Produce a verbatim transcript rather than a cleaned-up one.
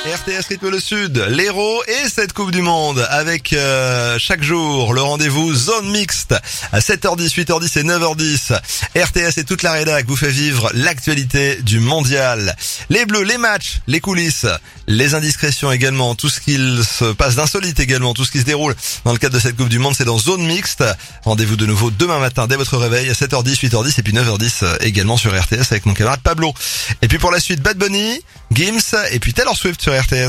R T S Rythme le Sud, l'Hérault et cette Coupe du Monde avec euh, chaque jour le rendez-vous zone mixte à sept heures dix, huit heures dix et neuf heures dix. R T S et toute la rédac vous fait vivre l'actualité du mondial. Les bleus, les matchs, les coulisses, les indiscrétions également, tout ce qu'il se passe d'insolite également, tout ce qui se déroule dans le cadre de cette Coupe du Monde, c'est dans zone mixte. Rendez-vous de nouveau demain matin dès votre réveil à sept heures dix, huit heures dix et puis neuf heures dix également sur R T S avec mon camarade Pablo. Et puis pour la suite, Bad Bunny, Gims et puis Taylor Swift sur R T S.